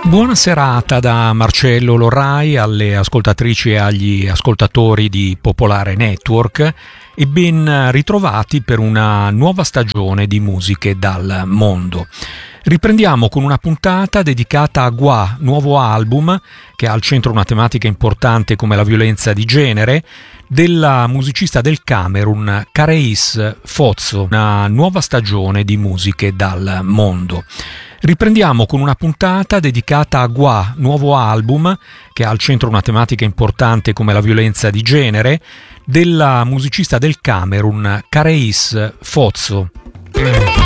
Buona serata da Marcello Lorrai alle ascoltatrici e agli ascoltatori di Popolare Network e ben ritrovati per una nuova stagione di musiche dal mondo. Riprendiamo con una puntata dedicata a Gua, nuovo album che ha al centro una tematica importante come la violenza di genere, della musicista del Camerun Kareis Fozzo, una nuova stagione di musiche dal mondo. Riprendiamo con una puntata dedicata a Gua, nuovo album che ha al centro una tematica importante come la violenza di genere, della musicista del Camerun Kareis Fozzo.